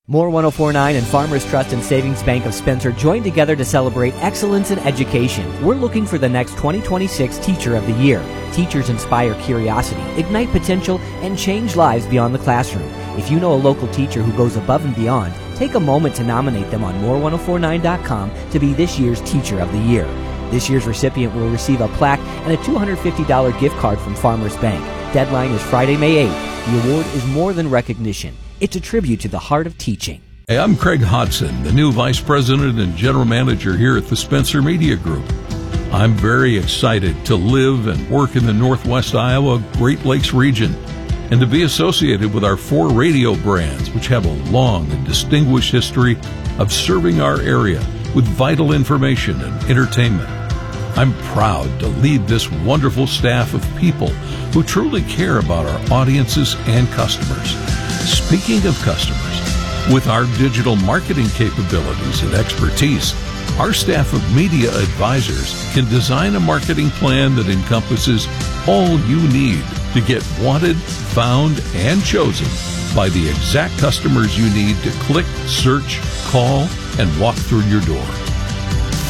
More 1049 and Farmers Trust and Savings Bank of Spencer join together to celebrate excellence in education. We're looking for the next 2026 Teacher of the Year. Teachers inspire curiosity, ignite potential, and change lives beyond the classroom. If you know a local teacher who goes above and beyond, take a moment to nominate them on more1049.com to be this year's Teacher of the Year. This year's recipient will receive a plaque and a $250 gift card from Farmers Bank. Deadline is Friday, May 8th. The award is more than recognition. It's a tribute to the heart of teaching. Hey, I'm Craig Hodson, the new Vice President and General Manager here at the Spencer Media Group. I'm very excited to live and work in the Northwest Iowa Great Lakes region and to be associated with our 4 radio brands, which have a long and distinguished history of serving our area with vital information and entertainment. I'm proud to lead this wonderful staff of people who truly care about our audiences and customers. Speaking of customers, with our digital marketing capabilities and expertise, our staff of media advisors can design a marketing plan that encompasses all you need to get wanted, found, and chosen by the exact customers you need to click, search, call, and walk through your door.